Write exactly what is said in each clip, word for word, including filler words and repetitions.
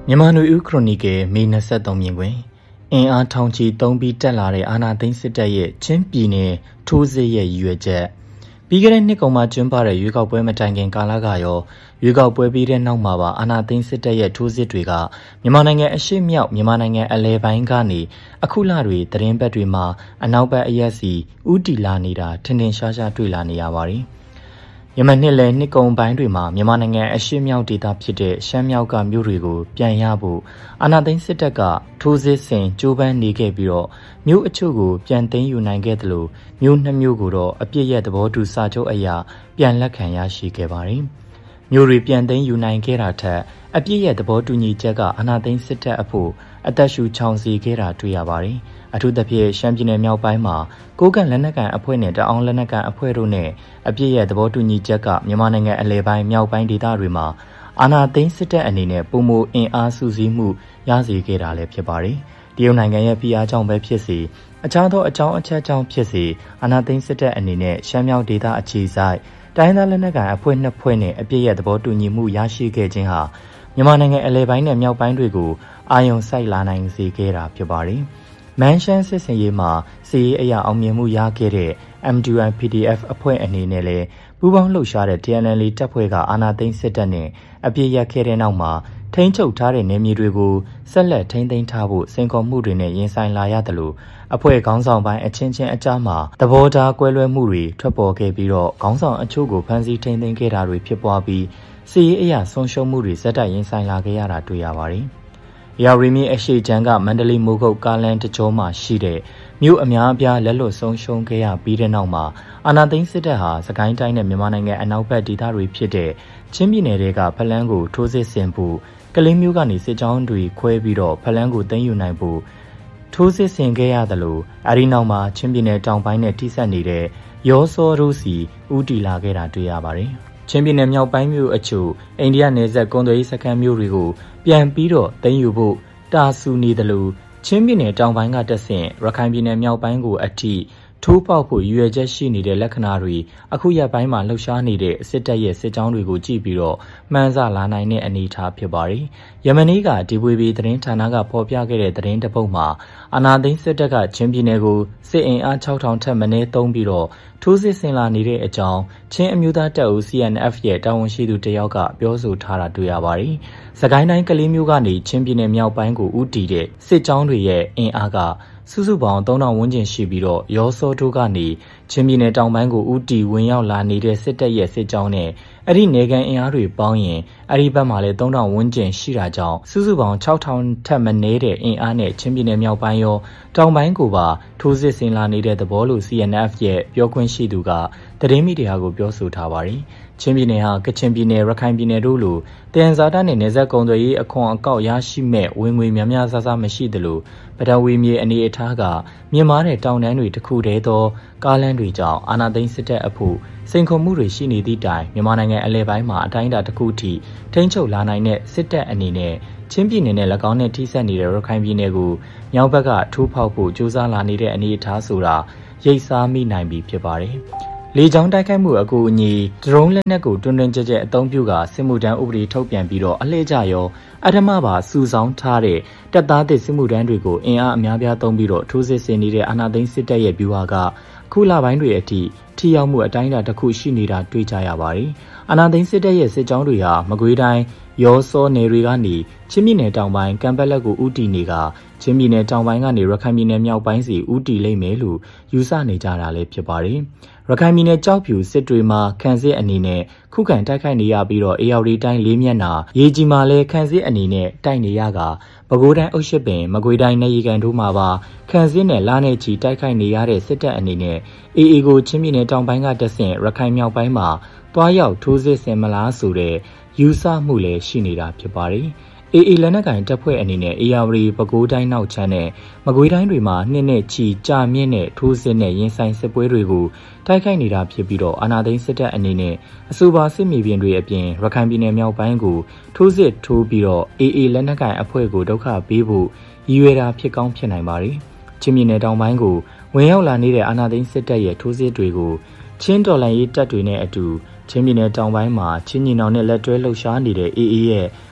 မြန်မာနွေဦးခရိုနီကယ်မေ၂၃မြင်တွင်အင်အားထောင်ချီသုံးပြီးတက်လာတဲ့အာဏာသိမ်းစစ်တပ်ရဲ့ချင်းပြည်နယ်ထိုးစစ်ရဲ့ရည်ရွယ်ချက်ပြီးခဲ့တဲ့နှစ်ကုန်မှာကျင်းပတဲ့ရွေးကောက်ပွဲမတိုင်ခင်ကာလကရောရွေးကောက်ပွဲပြီးတဲ့နောက်မှာပါအာဏာသိမ်းစစ်တပ်ရဲ့ထိုးစစ်တွေကမြန်မာနိုင်ငံအရှေ့မြောက်မြန်မာနိုင်ငံအလဲပိုင်းကနေအခုလတွေသတင်းပတ်တွေမှာအနောက်ဘက်အရက်စီဥတီလာနေတာထင်ထင်ရှားရှားတွေ့လာနေရပါတယ်ယမန်နှစ်လယ်နှစ်ကုန်ပိုင်းတွေမှာမြန်မာနိုင်ငံအရှေ့မြောက်ဒေသဖြစ်တဲ့ရှမ်းမြောက်ကမြို့တွေကိုပြန်ရဖို့အာဏာသိမ်းစစ်တပ်ကထိုးစစ်ဆင်ကြိုးပမ်းနေခဲ့ပြီးတော့မြို့အချို့ကိုပြန်သိမ်းယူနိုင်ခဲ့တယ်လို့မြို့နှစ်မြို့ကိုတော့အပြစ်ရဲ့သဘောတူစာချုပ်အရာပြန်လက်ခံရရှိခဲ့ပါတယ်။မြို့တွေပြန်သိမ်းယူနိုင်ခဲ့တာထက်အပြစ်ရဲ့သဘောတူညီချက်ကအာဏာသိမ်းစစ်တပ်အဖို့အသက်ရှူချောင်စီခဲ့တာတွေ့ရပါတယ်။အထူးသဖြင့်ရှမ်းပြည်နယ်မြောက်ပိုင်းမှာကိုးကန့်လက်နက်ကန်အဖွဲ့နဲ့တအောင်းလက်နက်ကန်အဖွဲ့တို့နဲ့အပြစ်ရဲ့သဘောတူညီချက်ကမြန်မာနိုင်ငံအလဲပိုင်းမြောက်ပိုင်းဒေသတွေမှာအာဏာသိမ်းစစ်တပ်အနေနဲ့ပုံမအင်အားစုစည်းမှုရစေခဲ့တာလည်းဖြစ်ပါတယ်။တရုတ်နိုင်ငံရဲ့ဖိအားကြောင့်ပဲဖြစ်စေအခြားသောအကြောင်းအချက်ကြောင့်ဖြစ်စေအာဏာသိမ်းစစ်တပ်အနေနဲ့ရှမ်းမြောက်ဒေသအခြေစိုက်တိုင်းသားလက်နက်ကန်အဖွဲ့နှစ်ဖွဲ့နဲ့အပြစ်ရဲ့သဘောတူညီမှုရရှိခဲ့ခြင်းဟာမြန်မာနိုင်ငံအလဲပိုင်းနဲ့မြောက်ပိုင်းတွေကိုအာရုံစိုက်လာနိုင်စေခဲ့တာဖြစ်ပါတယ်။မန်ရှန်စစ်စင်ရေးမှာစီရေးအရာအောင်မြင်မှုရခဲ့တဲ့ M two I P D F အဖွဲ့အနေနဲ့လည်းပူးပေါင်းလှုပ်ရှားတဲ့ T N L A တပ်ဖွဲ့ကအာဏာသိမ်းစစ်တပ်နဲ့အပြစ်ရခဲ့တဲ့နောက်မှာထိန်းချုပ်ထားတဲ့နယ်မြေတွေကိုဆက်လက်ထိန်းသိမ်းထားဖို့စိန်ခေါ်မှုတွေနဲ့ရင်ဆိုင်လာရတယ်လို့အဖွဲ့ခေါင်းဆောင်ပိုင်းအချင်းချင်းအကြားမှာသဘောထားကွဲလွဲမှုတွေထွက်ပေါ်ခဲ့ပြီးတော့ခေါင်းဆောင်အချို့ကိုဖမ်းဆီးထိန်းသိမ်းခဲ့တာတွေဖြစ်ပွားပြီးစီရေးအရာဆုံးရှုံးမှုတွေဇက်တိုက်ရင်ဆိုင်လာခဲ့ရတာတွေ့ရပါတယ်။ရာရီမီအရှိချမ်းကမန္တလေးမိုးကုတ်ကားလန်တကြောမှာရှိတဲ့မြို့အများအပြားလက်လွတ်ဆုံးရှုံးခဲ့ရပြီးတဲ့နောက်မှာအာဏာသိမ်းစစ်တပ်ဟာစကိုင်းတိုင်းနဲ့မြန်မာနိုင်ငံအနောက်ဘက်ဒေသတွေဖြစ်တဲ့ချင်းပြည်နယ်တွေကဖလန်းကိုထိုးစစ်ဆင်ဖို့ကလေးမျိုးကနေစစ်ကြောင်းတွေခွဲပြီးတော့ဖလန်းကိုသိမ်းယူနိုင်ဖို့ထိုးစစ်ဆင်ခဲ့ရတယ်လို့အဲဒီနောက်မှာချင်းပြည်နယ်တောင်ပိုင်းနဲ့ထိစပ်နေတဲ့ရောစောရိုးစီဦးတီလာခဲ့တာတွေ့ရပါတယ်။ချင်းပြည်နယ်မြောက်ပိုင်းမြို့အချို့အိန္ဒိယနယ်စပ်ကုန်သွယ်ရေးစခန်းမြို့တွေကိုပြန်ပြီးတော့သိမ်းယူဖို့တာဆူနေတယ်လို့ချင်းပြည်နယ်တောင်ပိုင်းကတက်ဆင့်ရခိုင်ပြည်နယ်မြောက်ပိုင်းကိုအထိထိုးပေါက်ဖို့ရည်ရွယ်ချက်ရှိနေတဲ့လက္ခဏာတွေအခုရက်ပိုင်းမှာလှုပ်ရှားနေတဲ့စစ်တပ်ရဲ့စစ်ကြောင်းတွေကိုကြည့်ပြီးတော့မှန်းဆလာနိုင်တဲ့အနေအထားဖြစ်ပါတယ်။ယမနီကဒီဝေဘီသတင်းဌာနကဖော်ပြခဲ့တဲ့သတင်းတစ်ပုဒ်မှာအာဏာသိမ်းစစ်တပ်ကချင်းပြည်နယ်ကိုစစ်အင်အားခြောက်ထောင်ထက်မနည်းသုံးပြီးတော့ထိုးစစ်ဆင်လာနေတဲ့အကြောင်းချင်းအမျိုးသားတပ်ဦး C N F ရဲ့တာဝန်ရှိသူတယောက်ကပြောဆိုထားတာတွေ့ရပါတယ်။စကိုင်းတိုင်းကလေးမျိုးကနေချင်းပြည်နယ်မြောက်ပိုင်းကိုဦးတည်တဲ့စစ်ကြောင်းတွေရဲ့အင်အားကစုစုပေါင်းသုံးထောင်ဝန်းကျင်ရှိပြီးတော့ရောစောတို့ကနေချင်းပြည်နယ်တောင်ပိုင်းကိုဦးတီဝင်ရောက်လာနေတဲ့စစ်တပ်ရဲ့စစ်ကြောင်းနဲ့အဲ့ဒီနေကန်အင်အားတွေပေါင်းရင်အဲ့ဒီဘက်မှာလည်းသုံးထောင်ဝန်းကျင်ရှိတာကြောင့်စုစုပေါင်းခြောက်ထောင်ထက်မနည်းတဲ့အင်အားနဲ့ချင်းပြည်နယ်မြောက်ပိုင်းရောတောင်ပိုင်းကိုပါထိုးစစ်ဆင်လာနေတဲ့သဘောလို့ C N F ရဲ့ပြောခွင့်ရှိသူကသတင်းမီဒီယာကိုပြောဆိုထားပါတယ်။ချင်းပြည်နယ်ဟာကချင်ပြည်နယ်ရခိုင်ပြည်နယ်တို့လိုတယန်ဇာတာနဲ့နေဆက်ကုံသွယ်ရေးအခွန်အကောက်ရရှိမဲ့ဝင်ငွေများများဆဆမရှိသလိုပထဝီမြေအနေအထားကမြင့်မားတဲ့တောင်တန်းတွေတစ်ခုတည်းသောကားလမ်းတွေကြောင့်အာဏာသိမ်းစစ်တပ်အဖို့စိန်ခေါ်မှုတွေရှိနေသည့်တိုင်မြန်မာနိုင်ငံအလဲပိုင်းမှာအတိုင်းအတာတစ်ခုထိထိန်းချုပ်လာနိုင်တဲ့စစ်တပ်အနေနဲ့ချင်းပြည်နယ်နဲ့၎င်းနဲ့ထိစပ်နေတဲ့ရခိုင်ပြည်နယ်ကိုမြောက်ဘက်ကထိုးဖောက်ဖို့ကြိုးစားလာနေတဲ့အနေအထားဆိုတာရိပ်စားမိနိုင်ပြီဖြစ်ပါတယ်။လေကြောင်းတိုက်ခိုက်မှုအကူအညီဒရုန်းလက်နက်ကိုတွင်တွင်ကြဲကြဲအသုံးပြုကစစ်မှုထမ်းဥပဒေထုတ်ပြန်ပြီးတော့အလှည့်ကျရောအထမပါစုဆောင်းထားတဲ့တပ်သားသစ်စစ်မှုထမ်းတွေကိုအင်အားအများပြားသုံးပြီးတော့ထိုးစစ်ဆင်နေတဲ့အာဏာသိမ်းစစ်တပ်ရဲ့ဗျူဟာကခုလပိုင်းတွေအထိထိရောက်မှုအတိုင်းအတာတစ်ခုရှိနေတာတွေ့ကြရပါတယ်။အာဏာသိမ်းစစ်တပ်ရဲ့စစ်ကြောင်းတွေဟာမကွေးတိုင်းရောစောနယ်တွေကနေချင်းပြည်နယ်တောင်ပိုင်းကံပက်လက်ကိုဦးတည်နေကချင်းပြည်နယ်တောင်ပိုင်းကနေရခိုင်ပြည်နယ်မြောက်ပိုင်းစီဦးတည်လိမ့်မယ်လို့ယူဆနေကြတာလည်းဖြစ်ပါတယ်။ရခိုင်ပြည်နယ်ကြောက်ဖြူစစ်တွေမှာခန့်စစ်အနေနဲ့ခုခံတိုက်ခိုက်နေရပြီးတော့အေရီတိုင်းလေးမျက်နှာရေကြီးမှာလည်းခန့်စစ်အနေနဲ့တိုက်နေရကပဲခူးတိုင်းအုပ်ရှစ်ပင်မကွေးတိုင်းနေရီကန်တို့မှာပါခန့်စစ်နဲ့လာနေချီတိုက်ခိုက်နေရတဲ့စစ်တပ်အနေနဲ့အေအေကိုချင်းပြည်နယ်တောင်ပိုင်းကတက်ဆင့်ရခိုင်မြောက်ပိုင်းမှာတွားရောက်ထိုးစစ်ဆင်မလားဆိုတဲ့ယူဆမှုလည်းရှိနေတာဖြစ်ပါတယ်။အေအေလက်နက်ကင်တပ်ဖွဲ့အနေနဲ့အေရီပဲခူးတိုင်းနောက်ချမ်းနဲ့မကွေးတိုင်းတွေမှာနှစ်နဲ့ချီကြာမြင့်တဲ့ထိုးစစ်နဲ့ရင်ဆိုင်စစ်ပွဲတွေကိုတိုက်ခိုက်နေတာဖြစ်ပြီးတော့အာဏာသိမ်းစစ်တပ်အနေနဲ့အဆိုပါစစ်မြေပြင်တွေအပြင်ရခိုင်ပြည်နယ်မြောက်ပိုင်းကိုထိုးစစ်ထိုးပြီးတော့အေအေလက်နက်ကင်အဖွဲ့ကိုဒုက္ခပေးဖို့ရည်ရွယ်တာဖြစ်ကောင်းဖြစ်နိုင်ပါတယ်။ချင်းပြည်နယ်တောင်ပိုင်းကိုဝင်ရောက်လာနေတဲ့အာဏာသိမ်းစစ်တပ်ရဲ့ထိုးစစ်တွေကိုချင်းတော်လှန်ရေးတပ်တွေနဲ့အတူချင်းပြည်နယ်တောင်ပိုင်းမှာချင်းညီနောင်နဲ့လက်တွဲလှုပ်ရှားနေတဲ့အေအေရဲ့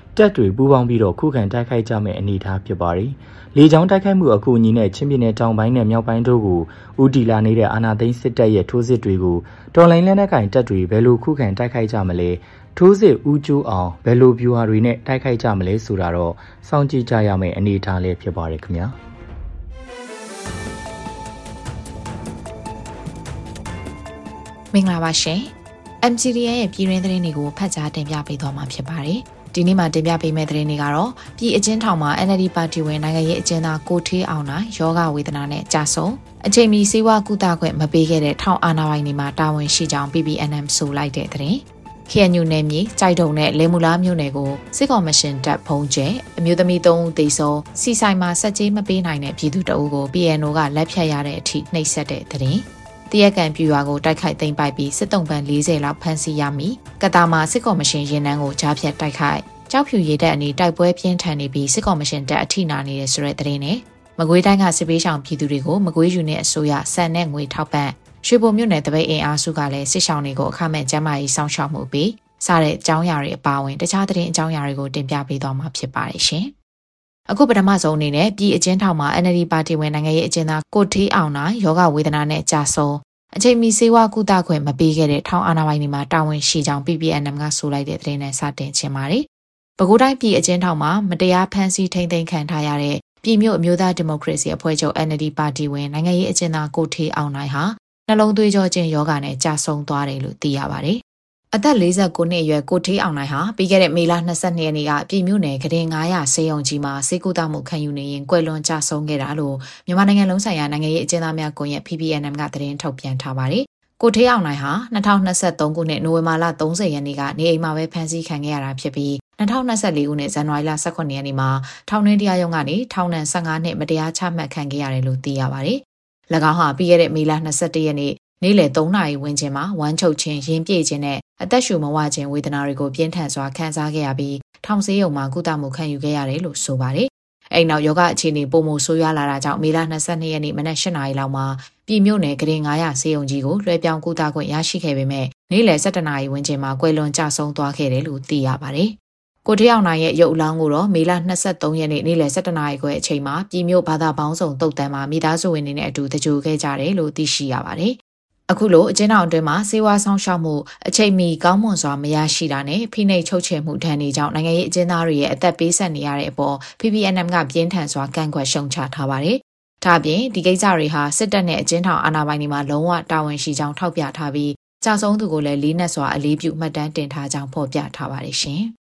တက်တွေပူးပေါင်းပြီးတော့ခုခံတိုက်ခိုက်ကြမယ့်အနေအထားဖြစ်ပါတယ်။လေကြောင်းတိုက်ခိုက်မှုအကူအညီနဲ့ချင်းပြည်နယ်တောင်ပိုင်းနဲ့မြောက်ပိုင်းတို့ကိုဦးတီလာနေတဲ့အာဏာသိမ်းစစ်တပ်ရဲ့ထိုးစစ်တွေကိုတော်လိုင်းလက်နက်ကင်တပ်တွေဘယ်လိုခုခံတိုက်ခိုက်ကြမလဲထိုးစစ်ဦးကျိုးအောင်ဘယ်လိုဗျူဟာတွေနဲ့တိုက်ခိုက်ကြမလဲဆိုတာတော့စောင့်ကြည့်ကြရမယ့်အနေအထားလေးဖြစ်ပါတယ်ခင်ဗျာမင်္ဂလာပါရှင် M C D N ရဲ့ပြည်တွင်းသတင်းတွေကိုဖတ်ကြားတင်ပြပေးသွားမှာဖြစ်ပါတယ်ဒီနေ့မှာတင်ပြပေးမယ့်သတင်းတွေကတော့ပြည်အကျဉ်းထောင်မှာ N L D ပါတီဝင်နိုင်ငံရေးအကျဉ်းသားကိုထေးအောင်နိုင်ယောဂဝေဒနာနဲ့ကြာဆုံးအချိန်မီစေဝါကုသခွင့်မပေးခဲ့တဲ့ထောင်အာဏာပိုင်တွေမှာတာဝန်ရှိကြောင်း P P N M ဆိုလိုက်တဲ့သတင်း K N U နယ်မြေကြိုက်တုံနဲ့လေမူလားမြို့နယ်ကိုစစ်ကော်မရှင်တပ်ဖုံးကျဲအမျိုးသမီးသုံးဦးသေဆုံးစီဆိုင်မှာစက်ကြီးမပေးနိုင်တဲ့ပြည်သူတအုပ်ကို P N O ကလက်ဖြတ်ရတဲ့အထိနှိပ်စက်တဲ့သတင်းတရက်ကံပြူရွာကိုတိုက်ခိုက်သိမ်းပိုက်ပြီးစစ်တုံးပန်း၄၀လောက်ဖမ်းဆီးရမိကတာမှာစစ်ကော်မရှင်ရင်နှန်းကိုကြားဖြတ်တိုက်ခိုက်ကြောက်ဖြူရည်တပ်အနီးတိုက်ပွဲပြင်းထန်နေပြီးစစ်ကော်မရှင်တပ်အထိနာနေတဲ့ဆိုတဲ့သတင်းနဲ့မကွေးတိုင်းကစစ်ပေးဆောင်ပြည်သူတွေကိုမကွေးယူနစ်အစိုးရစံနဲ့ငွေထောက်ပံ့ရွှေဘုံမြို့နယ်တပိတ်အင်အားစုကလည်းစစ်ဆောင်တွေကိုအခမဲ့ကျန်းမာရေးစောင့်ရှောက်မှုပေးစတဲ့အကြောင်းအရာတွေအပါအဝင်တခြားသတင်းအကြောင်းအရာတွေကိုတင်ပြပေးသွားမှာဖြစ်ပါတယ်ရှင်အခုပထမဆုံးအနေနဲ့ပြည်အကျဉ်းထောင်မှာ N L D ပါတီဝင်နိုင်ငံရေးအကျဉ်းသားကိုထေးအောင်နိုင်ယောဂဝေဒနာနဲ့ကြာဆုံးအချိန်မီစေဝါကုသခွင့်မပေးခဲ့တဲ့ထောင်အာဏာပိုင်တွေမှာတာဝန်ရှိကြောင်း P P N M ကဆိုလိုက်တဲ့သတင်းနဲ့စတင်ခြင်းပါတယ်။ပဲခူးတိုင်းပြည်အကျဉ်းထောင်မှာမတရားဖမ်းဆီးထိန်းသိမ်းခံထားရတဲ့ပြည်မြို့အမျိုးသားဒီမိုကရေစီအဖွဲ့ချုပ် N L D ပါတီဝင်နိုင်ငံရေးအကျဉ်းသားကိုထေးအောင်နိုင်ဟာနှလုံးသွေးကြောကျဉ်ယောဂနဲ့ကြာဆုံးသွားတယ်လို့သိရပါတယ်။အသက်၄၉နှစ်အရွယ်ကိုထေးအောင်နိုင်ဟာပြီးခဲ့တဲ့မေလ၂၂ရက်နေ့ကပြည်မြို့နယ်ကရင်၅၀၀ဆေးရုံကြီးမှာဆေးကုသမှုခံယူနေရင်ကွယ်လွန်ကြာဆုံးခဲ့တာလို့မြန်မာနိုင်ငံလုံးဆိုင်ရာနိုင်ငံရေးအကျဉ်းသားများကွန်ရက် P P N M ကသတင်းထုတ်ပြန်ထားပါတယ်။ကိုထေးအောင်နိုင်ဟာ၂၀၂၃ခုနှစ်နိုဝင်ဘာလ၃၀ရက်နေ့ကနေအိမ်မှာပဲဖမ်းဆီးခံခဲ့ရတာဖြစ်ပြီး၂၀၂၄ခုနှစ်ဇန်နဝါရီလ၁၇ရက်နေ့မှာထောင်တွင်းတရားရုံးကနေထောင်ဒဏ်၁၅နှစ်မတရားချမှတ်ခံခဲ့ရတယ်လို့သိရပါတယ်။၎င်းဟာပြီးခဲ့တဲ့မေလ၂၁ရက်နေ့နေ့လယ်၃နာရီဝန်းကျင်မှာဝမ်းချုပ်ခြင်းရင်ပြည့်ခြင်းနဲ့အသက်ရှူမဝခြင်းဝေဒနာတွေကိုပြင်းထန်စွာခံစားခဲ့ရပြီးထောင်ဆေးရုံမှာကုသမှုခံယူခဲ့ရတယ်လို့ဆိုပါတယ်။အဲ့နောက်ယောဂအခြေအနေပုံမဆိုးရွားလာတာကြောင့်မေလ၂၂ရက်နေ့မနက်၈နာရီလောက်မှာပြည်မြို့နယ်ကရင်၅၀၀ဆေးရုံကြီးကိုလွှဲပြောင်းကုသခွင့်ရရှိခဲ့ပေမဲ့နေ့လယ်၁၁နာရီဝန်းကျင်မှာကွယ်လွန်ကျဆုံးသွားခဲ့တယ်လို့သိရပါတယ်။ကိုထေးအောင်နိုင်ရဲ့ရုပ်အလောင်းကိုတော့မေလ၂၃ရက်နေ့နေ့လယ်၁၁နာရီခွဲအချိန်မှာပြည်မြို့ဘာသာပေါင်းစုံတုတ်တန်းမှာမိသားစုဝင်တွေနဲ့အတူတကြိုခဲ့ကြတယ်လို့သိရှိရပါတယ်။အခုလိုအကျဉ်းထောင်အတွင်းမှာစေဝါဆောင်ရှောက်မှုအချိန်မီကောင်းမွန်စွာမရရှိတာနဲ့ဖိနှိပ်ချုပ်ချယ်မှုဒဏ်တွေကြောင့်နိုင်ငံရေးအကျဉ်းသားတွေရဲ့အသက်ပေးဆက်နေရတဲ့အပေါ် P P N M ကပြင်းထန်စွာကန့်ကွက်ရှုံချထားပါတယ်။ဒါ့အပြင်ဒီကိစ္စတွေဟာစစ်တပ်နဲ့အကျဉ်းထောင်အာဏာပိုင်တွေမှာလုံးဝတာဝန်ရှိကြောင်းထောက်ပြထားပြီးကြာဆုံးသူကိုလည်းလေးနက်စွာအလေးပြုမှတ်တမ်းတင်ထားကြောင်းဖော်ပြထားပါတယ်ရှင်။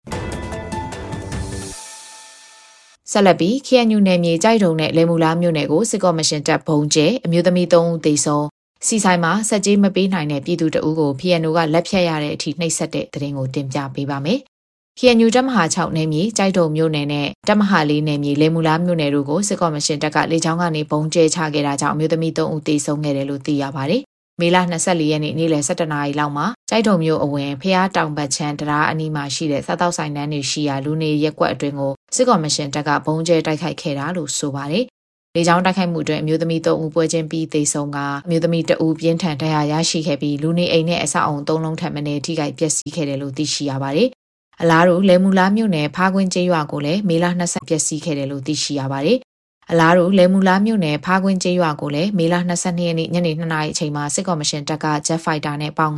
ဆက်လက်ပြီး K N U နယ်မြေကြိုက်တုံနဲ့လေမူလားမြို့နယ်ကိုစစ်ကော်မရှင်တပ်ဘုံကျဲအမျိုးသမီး၃ဦးသေဆုံးစီဆိုင်မှာစက်ကြီးမပေးနိုင်တဲ့ပြည်သူတအုပ်ကို P N O ကလက်ဖြတ်ရတဲ့အထိနှိပ်စက်တဲ့သတင်းကိုတင်ပြပေးပါမယ်။ K N U တပ်မဟာ၆နယ်မြေကြိုက်တုံမြို့နယ်နဲ့တပ်မဟာ၄နယ်မြေလေမူလားမြို့နယ်တို့ကိုစစ်ကော်မရှင်တပ်ကလေကြောင်းကနေပုံကျဲချခဲ့တာကြောင့်အမျိုးသမီး၃ဦးသေဆုံးခဲ့တယ်လို့သိရပါတယ်။မေလ၂၄ရက်နေ့နေ့လယ်၁၁နာရီလောက်မှာကြိုက်တုံမြို့အဝင်ဖျားတောင်ဘက်ချမ်းတရားအနီးမှာရှိတဲ့စားတောက်ဆိုင်တန်းတွေရှိရာလူနေရက်ကွက်အတွင်းကိုစစ်ကော်မရှင်တပ်ကပုံကျဲတိုက်ခိုက်ခဲ့တာလို့ဆိုပါတယ်။လေကြောင်းတိုက်ခိုက်မှုအတွင်းအမျိုးသမီး၃ဦးပွဲချင်းပြီးသေဆုံးကအမျိုးသမီးတဦးပြင်းထန်ဒဏ်ရာရရှိခဲ့ပြီးလူနေအိမ်နဲ့အဆောက်အုံ၃လုံးထပ်မံထိခိုက်ပျက်စီးခဲ့တယ်လို့သိရှိရပါတယ်။အလားတူလေမူလားမြို့နယ်ဖားကွင်းကျေးရွာကိုလည်းမေလ၂၀ပျက်စီးခဲ့တယ်လို့သိရှိရပါတယ်။အလားတူလေမူလားမြို့နယ်ဖားကွင်းကျေးရွာကိုလည်းမေလ၂၂ရက်နေ့ညနေ၂နာရီအချိန်မှာစစ်ကော်မရှင်တပ်က Jet Fighter နဲ့ပေါင်